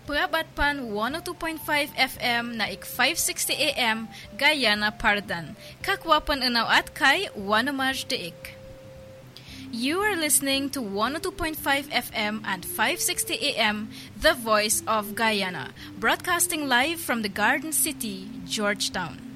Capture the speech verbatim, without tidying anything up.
Purabat Pan one oh two point five F M na ik five sixty A M Guyana Pardan. Kakwapan unaw at kay Wanamaj Deik. You are listening to one oh two point five F M and five sixty A M, The Voice of Guyana, broadcasting live from the Garden City, Georgetown.